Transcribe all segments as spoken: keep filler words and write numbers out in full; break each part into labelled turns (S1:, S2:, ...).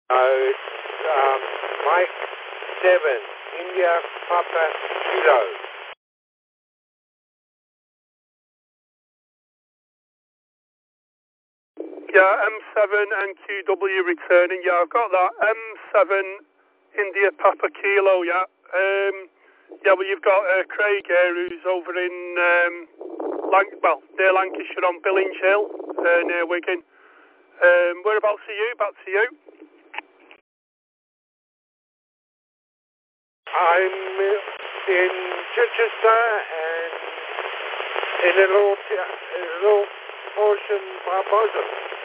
S1: Oh, it's um, Mike seven, India Papa Kilo.
S2: Yeah, M seven and Q W returning. Yeah, I've got that. M seven India Papa Kilo, yeah. Um, yeah, well, you've got uh, Craig here, who's over in, um, Lanc- well, near Lancashire on Billings Hill, uh, near Wigan. Um, whereabouts are you? Back to you.
S1: I'm in Chichester and in a little, a little portion Barbosa.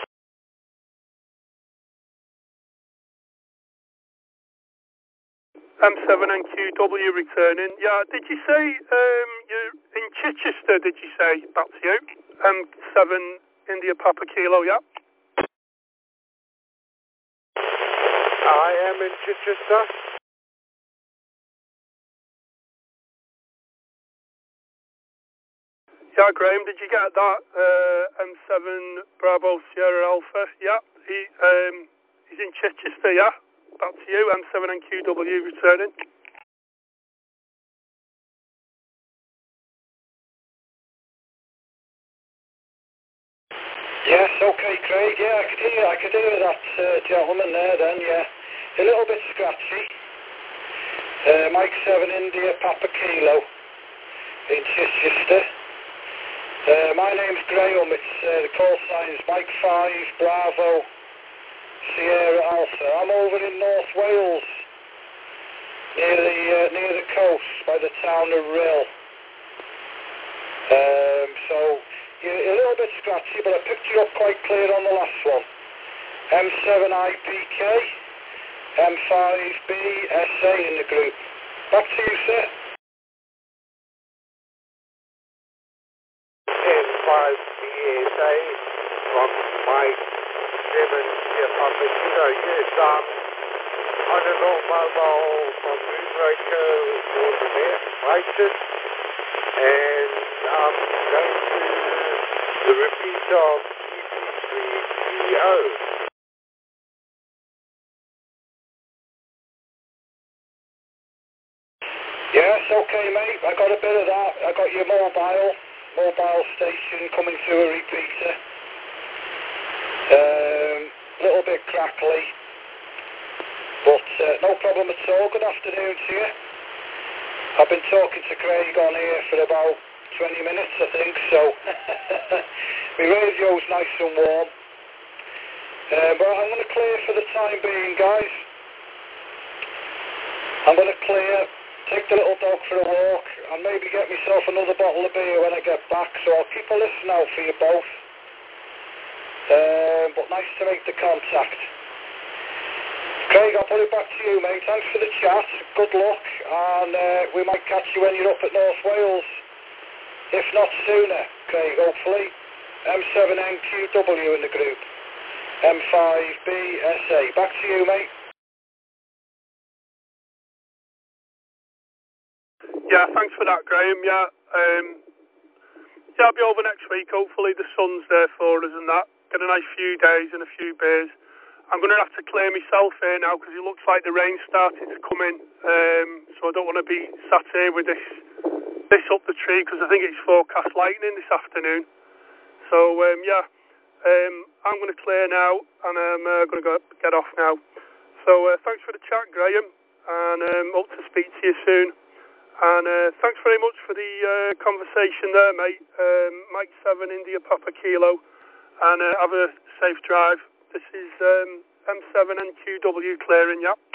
S2: M seven and Q W returning. Yeah, did you say um, you're in Chichester, did you say? Back to you. M seven India Papa Kilo, yeah.
S1: I am in Chichester.
S2: Yeah, Graham, did you get that? Uh, M seven Bravo Sierra Alpha, yeah. He, um, he's in Chichester, yeah. Back to you, M seven and Q W returning.
S3: Yes, okay, Craig. Yeah, I could hear, I could hear that uh, gentleman there then, yeah. A little bit scratchy. Uh, Mike seven India Papa Kilo in Chichester. Uh, my name's Graham. It's uh, the call sign's Mike five Bravo Sierra Alpha. I'm over in North Wales, near the uh, near the coast by the town of Rill. Um, so you're a little bit scratchy, but I picked you up quite clear on the last one. M seven I P K, M five B S A in the group. Back to you, sir.
S1: M five B S A from Mike seven India Papa Kilo. Yes, um, on an automobile from Moonraker water there, righteous, and um, going to the repeat of E P three P O.
S3: Yes, okay, mate. I got a bit of that. I got your mobile, mobile station coming through a repeater. Um, little bit crackly, but uh, no problem at all. Good afternoon to you. I've been talking to Craig on here for about twenty minutes, I think, so my radio's nice and warm. Uh, but I'm going to clear for the time being, guys. I'm going to clear, take the little dog for a walk, and maybe get myself another bottle of beer when I get back, so I'll keep a listen out for you both. Um, but nice to make the contact. Craig, I'll put it back to you, mate. Thanks for the chat. Good luck, and uh, we might catch you when you're up at North Wales. If not sooner, Craig, hopefully. M seven N Q W in the group. M five B S A. Back to you, mate.
S2: Yeah, thanks for that, Graham. Yeah, um, yeah, I'll be over next week. Hopefully the sun's there for us and that. Get a nice few days and a few beers. I'm going to have to clear myself here now because it looks like the rain started to come in. Um, so I don't want to be sat here with this this up the tree because I think it's forecast lightning this afternoon. So um, yeah, um, I'm going to clear now and I'm uh, going to go get off now. So uh, thanks for the chat, Graham, and um, hope to speak to you soon. And uh, thanks very much for the uh, conversation there, mate. Um, Mike seven India Papa Kilo, and uh, have a safe drive. This is um, M seven and Q W clearing, yeah.